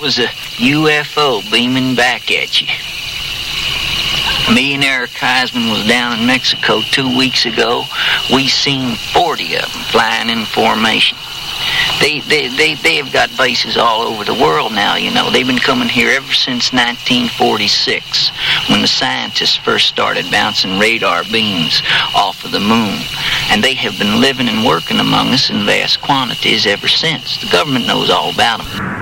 was a UFO beaming back at you. Me and Eric Heisman was down in Mexico 2 weeks ago. We seen 40 of them flying in formation. They have got bases all over the world now, you know. They've been coming here ever since 1946, when the scientists first started bouncing radar beams off of the moon. And they have been living and working among us in vast quantities ever since. The government knows all about them.